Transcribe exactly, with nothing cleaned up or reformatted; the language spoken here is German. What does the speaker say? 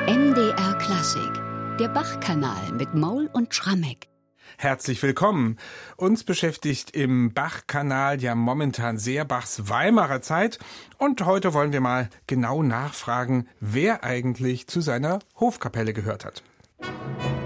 M D R Klassik, der Bach-Kanal mit Maul und Schrammeck. Herzlich willkommen. Uns beschäftigt im Bach-Kanal ja momentan sehr Bachs Weimarer Zeit. Und heute wollen wir mal genau nachfragen, wer eigentlich zu seiner Hofkapelle gehört hat.